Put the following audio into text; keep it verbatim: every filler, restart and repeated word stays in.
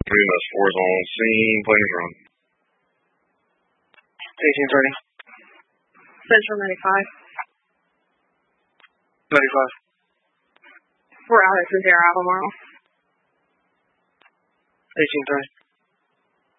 three, that's four's on scene, planes run. eighteen thirty. Central ninety-five. ninety-five. We're out at Sierra Albemarle. eighteen thirty.